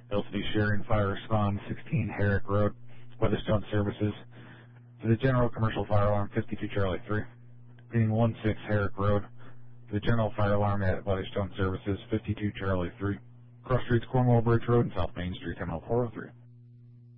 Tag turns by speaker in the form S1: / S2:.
S1: LCD sharing fire response 16 Herrick Road, Weatherstone Services. To the general commercial fire alarm 52 Charlie 3. Being 16 Herrick Road. To the general fire alarm at Weatherstone Services 52 Charlie 3. Cross Streets, Cornwall Bridge Road, and South Main Street, ML 403.